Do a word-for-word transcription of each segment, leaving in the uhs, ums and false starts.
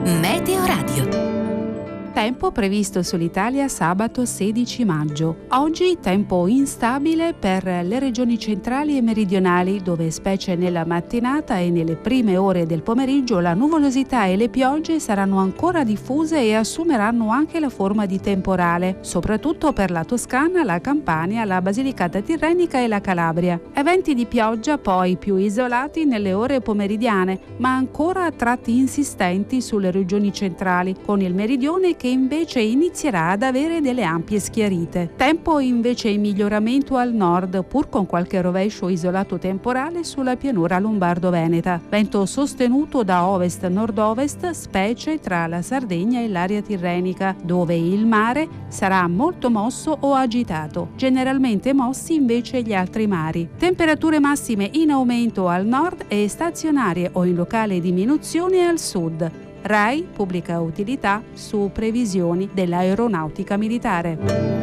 Meteoradio. Tempo previsto sull'Italia sabato sedici maggio. Oggi tempo instabile per le regioni centrali e meridionali, dove specie nella mattinata e nelle prime ore del pomeriggio la nuvolosità e le piogge saranno ancora diffuse e assumeranno anche la forma di temporale, soprattutto per la Toscana, la Campania, la Basilicata Tirrenica e la Calabria. Eventi di pioggia poi più isolati nelle ore pomeridiane, ma ancora a tratti insistenti sulle regioni centrali, con il meridione che che invece inizierà ad avere delle ampie schiarite. Tempo invece in miglioramento al nord, pur con qualche rovescio isolato temporale sulla pianura lombardo-veneta. Vento sostenuto da ovest-nord-ovest, specie tra la Sardegna e l'area tirrenica, dove il mare sarà molto mosso o agitato. Generalmente mossi invece gli altri mari. Temperature massime in aumento al nord e stazionarie o in locale diminuzione al sud. RAI pubblica utilità su previsioni dell'aeronautica militare.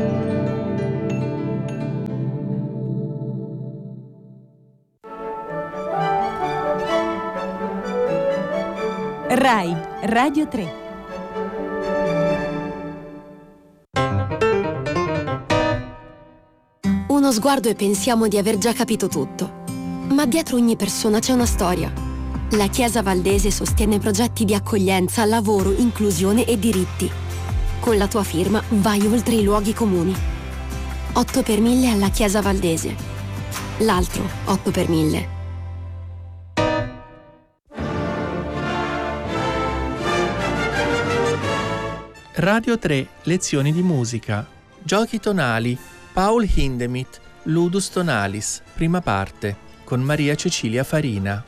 RAI Radio tre. Uno sguardo e pensiamo di aver già capito tutto. Ma dietro ogni persona c'è una storia. La Chiesa Valdese sostiene progetti di accoglienza, lavoro, inclusione e diritti. Con la tua firma vai oltre i luoghi comuni. otto per mille alla Chiesa Valdese. L'altro otto per mille. Radio tre, lezioni di musica. Giochi tonali. Paul Hindemith, Ludus Tonalis, prima parte, con Maria Cecilia Farina.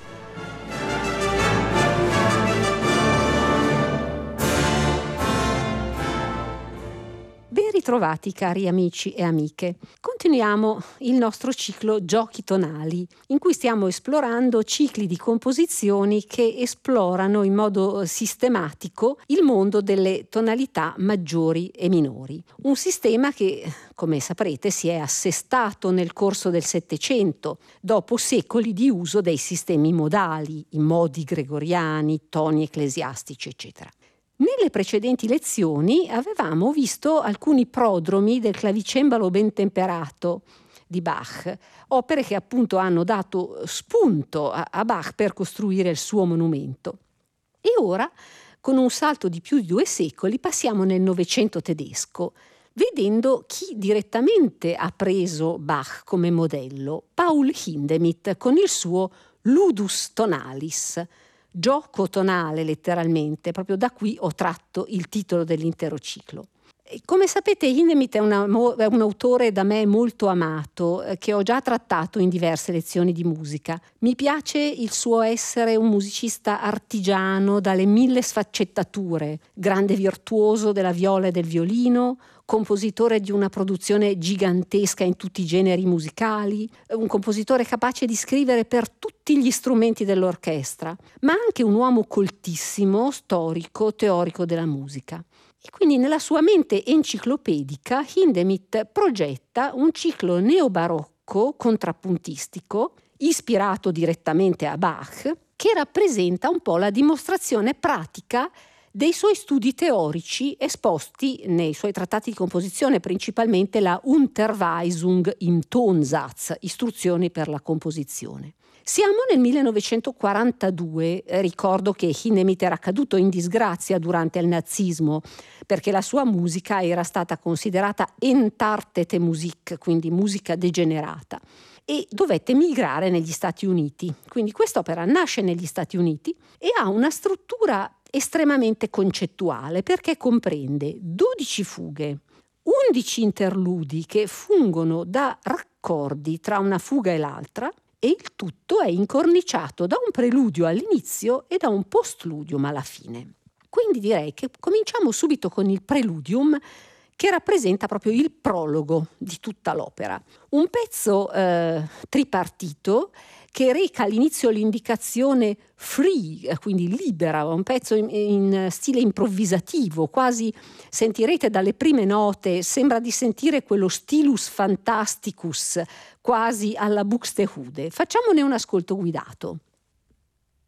Ben ritrovati cari amici e amiche. Continuiamo il nostro ciclo Giochi tonali, in cui stiamo esplorando cicli di composizioni che esplorano in modo sistematico il mondo delle tonalità maggiori e minori. Un sistema che, come saprete, si è assestato nel corso del Settecento, dopo secoli di uso dei sistemi modali, i modi gregoriani, toni ecclesiastici, eccetera. Nelle precedenti lezioni avevamo visto alcuni prodromi del clavicembalo ben temperato di Bach, opere che appunto hanno dato spunto a, a Bach per costruire il suo monumento. E ora, con un salto di più di due secoli, passiamo nel Novecento tedesco, vedendo chi direttamente ha preso Bach come modello, Paul Hindemith, con il suo Ludus Tonalis, gioco tonale letteralmente, proprio da qui ho tratto il titolo dell'intero ciclo. E come sapete, Hindemith è, una, è un autore da me molto amato, eh, che ho già trattato in diverse lezioni di musica. Mi piace il suo essere un musicista artigiano dalle mille sfaccettature, grande virtuoso della viola e del violino, compositore di una produzione gigantesca in tutti i generi musicali, un compositore capace di scrivere per tutti gli strumenti dell'orchestra, ma anche un uomo coltissimo, storico, teorico della musica. E quindi nella sua mente enciclopedica Hindemith progetta un ciclo neobarocco contrappuntistico, ispirato direttamente a Bach, che rappresenta un po' la dimostrazione pratica dei suoi studi teorici esposti nei suoi trattati di composizione, principalmente la Unterweisung im Tonsatz, istruzioni per la composizione. Siamo nel millenovecentoquarantadue, ricordo che Hindemith era caduto in disgrazia durante il nazismo perché la sua musica era stata considerata entartete Musik, quindi musica degenerata, e dovette migrare negli Stati Uniti. Quindi quest'opera nasce negli Stati Uniti e ha una struttura estremamente concettuale perché comprende dodici fughe, undici interludi che fungono da raccordi tra una fuga e l'altra, e il tutto è incorniciato da un preludio all'inizio e da un postludium alla fine. Quindi direi che cominciamo subito con il preludium, che rappresenta proprio il prologo di tutta l'opera. Un pezzo eh, tripartito che reca all'inizio l'indicazione free, quindi libera, un pezzo in, in stile improvvisativo, quasi sentirete dalle prime note, sembra di sentire quello stilus fantasticus quasi alla Buxtehude. Facciamone un ascolto guidato.